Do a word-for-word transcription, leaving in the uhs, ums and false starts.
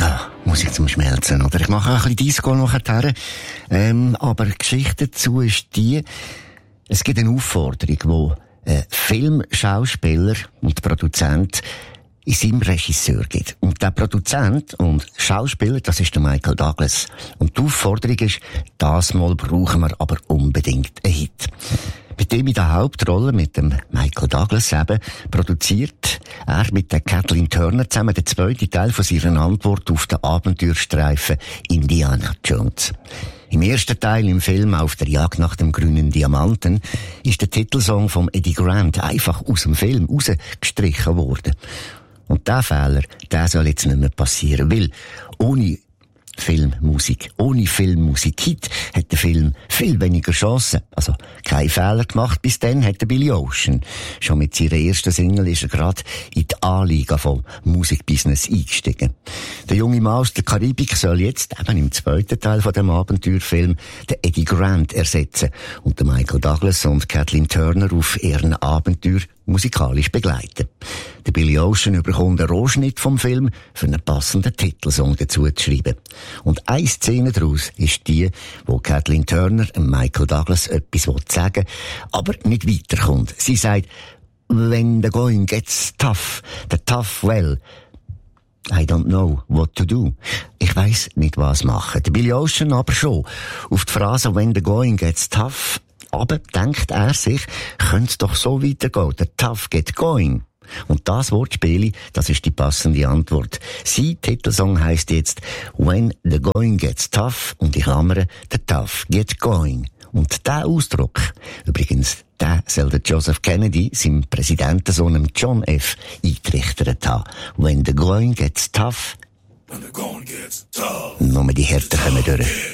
Ja, Musik zum Schmelzen, oder? Ich mache auch ein bisschen Disco nachher. Ähm, aber die Geschichte dazu ist die, es gibt eine Aufforderung, wo ein Filmschauspieler und Produzent in seinem Regisseur gibt. Und der Produzent und Schauspieler, das ist der Michael Douglas. Und die Aufforderung ist, das Mal brauchen wir aber unbedingt einen Hit. Mit dem in der Hauptrolle, mit dem Michael Douglas eben, produziert er mit der Kathleen Turner zusammen den zweiten Teil von seiner Antwort auf den Abenteuerstreifen Indiana Jones. Im ersten Teil im Film Auf der Jagd nach dem grünen Diamanten ist der Titelsong von Eddie Grant einfach aus dem Film rausgestrichen worden. Und der Fehler, der soll jetzt nicht mehr passieren, weil ohne Filmmusik, ohne Filmmusik-Hit hat der Film viel weniger Chancen. Also kein Fehler gemacht, bis dann hat der Billy Ocean. Schon mit seiner ersten Single ist er gerade in die A-Liga vom Musikbusiness eingestiegen. Der junge Mann aus der Karibik soll jetzt eben im zweiten Teil von dem Abenteuerfilm den Eddie Grant ersetzen und den Michael Douglas und Kathleen Turner auf ihren Abenteuer musikalisch begleiten. Der Billy Ocean bekommt einen Rohschnitt vom Film für einen passenden Titelsong dazu zu schreiben. Und eine Szene daraus ist die, wo Kathleen Turner und Michael Douglas etwas sagen will, aber nicht weiterkommt. Sie sagt, when the going gets tough, the tough well, I don't know what to do. Ich weiss nicht, was machen. Der Billy Ocean aber schon. Auf die Phrase, when the going gets tough, aber denkt er sich, könnte es doch so weitergehen. Der Tough get going. Und das Wortspiel, das ist die passende Antwort. Sein Titelsong heisst jetzt When the going gets tough und ich klammere, the tough get going. Und der Ausdruck, übrigens, der soll der Joseph Kennedy, seinem Präsidentensohn John F. eingerichtet haben. When the going gets tough, When the going gets tough. nur die Härten kommen durch.